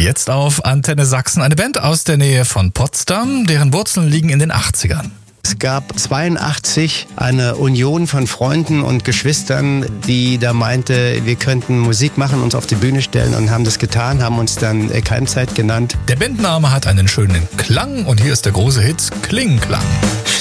Jetzt auf Antenne Sachsen eine Band aus der Nähe von Potsdam, deren Wurzeln liegen in den 80ern. Es gab 82 eine Union von Freunden und Geschwistern, die da meinte, wir könnten Musik machen, uns auf die Bühne stellen und haben das getan, haben uns dann Keimzeit genannt. Der Bandname hat einen schönen Klang und hier ist der große Hit Klingklang.